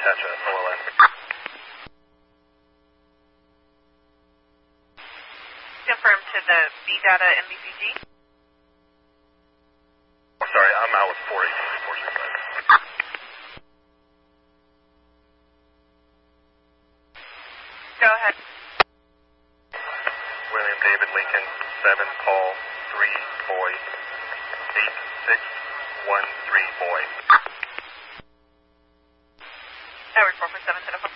Tetra, OLN. Confirm to the B data MBCG. Oh, sorry, I'm out with 418, 465. Go ahead. William David Lincoln, 7 Paul, 3 Boy, 8613 Boy. Edward 447 to the phone.